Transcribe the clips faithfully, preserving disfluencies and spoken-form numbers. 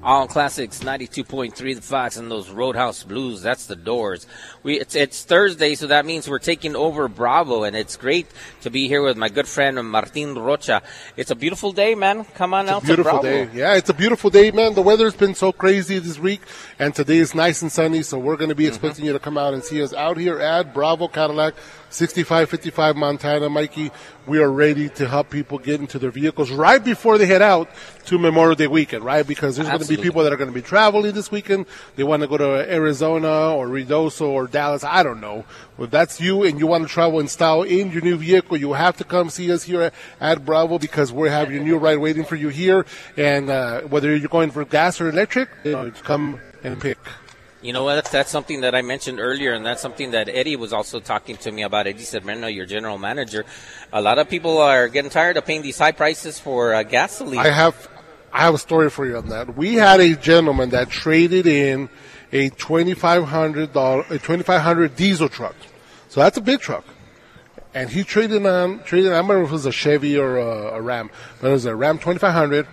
All Classics, ninety-two point three The Fox, and those Roadhouse Blues, that's the Doors. We It's it's Thursday, so that means we're taking over Bravo, and it's great to be here with my good friend Martin Rocha. It's a beautiful day, man. Come on out to Bravo. Beautiful day. Yeah, it's a beautiful day, man. The weather's been so crazy this week, and today is nice and sunny, so we're going to be expecting mm-hmm. you to come out and see us out here at Bravo Cadillac, sixty-five fifty-five Montana. Mikey, we are ready to help people get into their vehicles right before they head out to Memorial Day weekend, right? Because there's going to be people that are going to be traveling this weekend. They want to go to Arizona or Ruidoso or Dallas. I don't know. If that's you and you want to travel in style in your new vehicle, you have to come see us here at, at Bravo, because we have your new ride waiting for you here. And uh, whether you're going for gas or electric, uh, come and pick. You know what? That's, that's something that I mentioned earlier, and that's something that Eddie was also talking to me about. Eddie Sermeno, your general manager. A lot of people are getting tired of paying these high prices for uh, gasoline. I have, I have a story for you on that. We had a gentleman that traded in a twenty-five hundred dollars, a twenty-five hundred diesel truck. So that's a big truck. And he traded on, traded, I don't remember if it was a Chevy or a, a Ram, but it was a Ram twenty-five hundred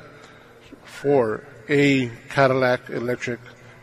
for a Cadillac electric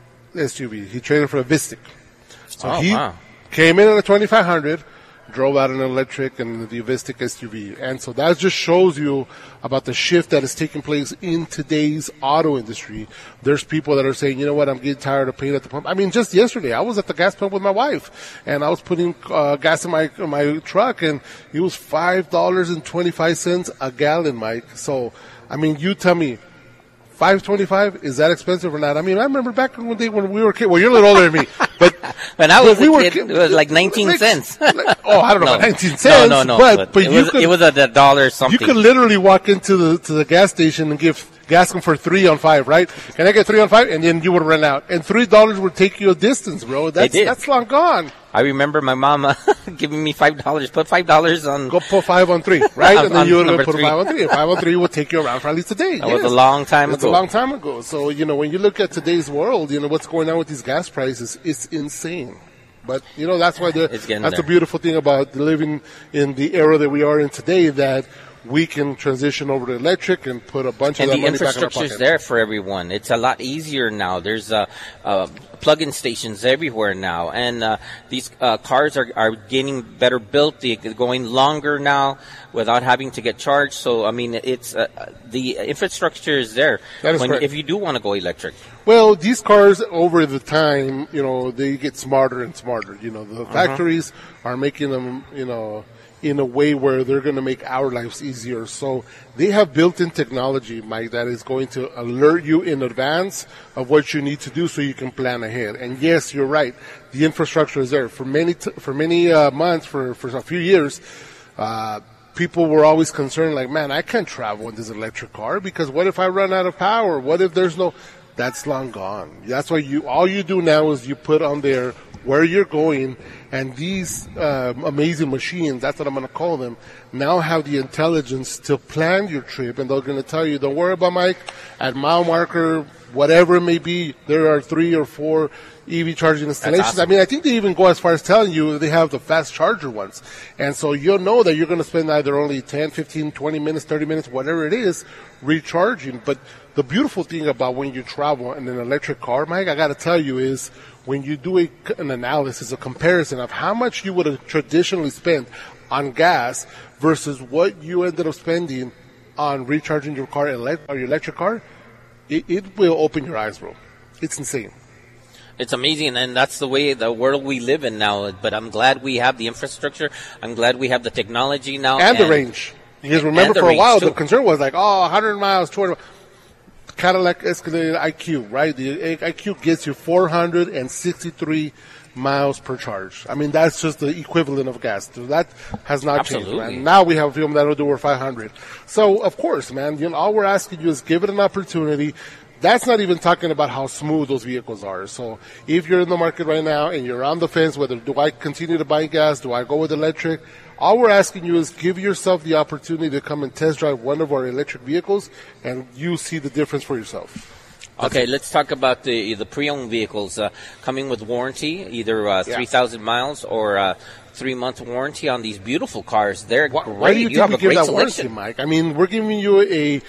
S U V. He traded for a Vistic. So oh, he wow. came in at a twenty-five hundred, drove out an electric and the Vistic S U V. And so that just shows you about the shift that is taking place in today's auto industry. There's people that are saying, you know what, I'm getting tired of paying at the pump. I mean, just yesterday, I was at the gas pump with my wife, and I was putting uh, gas in my in my truck, and it was five dollars and twenty-five cents a gallon, Mike. So, I mean, you tell me, five twenty-five, is that expensive or not? I mean, I remember back in the day when we were kids. Well, you're a little older than me, but when I was we a were kid, kid, it was like nineteen like, cents. Like, oh, I don't know no. about nineteen cents. No, no, no. But, but, but it, you was, could, it was a, a dollar something. You could literally walk into the to the gas station and give gas them for three on five, right? Can I get three on five? And then you would run out. And three dollars would take you a distance, bro. That's they did. That's long gone. I remember my mama giving me five dollars. Put five dollars on. Go put five on three, right? And then you would go put three. five on three. And five on three would take you around for at least a day. That yes. was a long time It's ago. a long time ago. So, you know, when you look at today's world, you know, what's going on with these gas prices, it's insane. But, you know, that's why the, that's there. the beautiful thing about living in the era that we are in today, that we can transition over to electric and put a bunch and of that the money back in our infrastructure is pocket. there for everyone. It's a lot easier now. There's uh, uh, plug-in stations everywhere now, and uh, these uh, cars are, are getting better built. They're going longer now without having to get charged. So, I mean, it's uh, the infrastructure is there That is when, correct. if you do want to go electric. Well, these cars over the time, you know, they get smarter and smarter. You know, the uh-huh. factories are making them, you know, in a way where they're going to make our lives easier. So they have built-in technology, Mike, that is going to alert you in advance of what you need to do so you can plan ahead. And yes, you're right. The infrastructure is there. For many t- for many uh, months, for, for a few years, uh, people were always concerned, like, man, I can't travel in this electric car because what if I run out of power? What if there's no... That's long gone. That's why you all you do now is you put on there where you're going, and these uh, amazing machines, that's what I'm going to call them, now have the intelligence to plan your trip, and they're going to tell you, don't worry about Mike, at mile marker, whatever it may be, there are three or four E V charging installations. Awesome. I mean, I think they even go as far as telling you they have the fast charger ones. And so you'll know that you're going to spend either only ten, fifteen, twenty minutes, thirty minutes, whatever it is, recharging. But the beautiful thing about when you travel in an electric car, Mike, I got to tell you, is when you do a, an analysis, a comparison of how much you would have traditionally spent on gas versus what you ended up spending on recharging your car or your electric car, it, it will open your eyes, bro. It's insane. It's amazing, and that's the way the world we live in now. But I'm glad we have the infrastructure. I'm glad we have the technology now. And, and the range. Because remember, for a while, too. The concern was like, oh, one hundred miles, two hundred miles. Cadillac Escalade I Q, right? The I Q gets you four hundred sixty-three miles per charge. I mean, that's just the equivalent of gas. So that has not Absolutely. changed, man. Now we have a film that'll do over five hundred. So, of course, man, you know, all we're asking you is give it an opportunity. That's not even talking about how smooth those vehicles are. So if you're in the market right now and you're on the fence, whether do I continue to buy gas, do I go with electric, all we're asking you is give yourself the opportunity to come and test drive one of our electric vehicles, and you see the difference for yourself. Okay, let's talk about the the pre-owned vehicles uh, coming with warranty, either uh, Yeah. three thousand miles or uh, three-month warranty on these beautiful cars. They're Why, great. why do you, you think have we a give great that selection. warranty, Mike? I mean, we're giving you a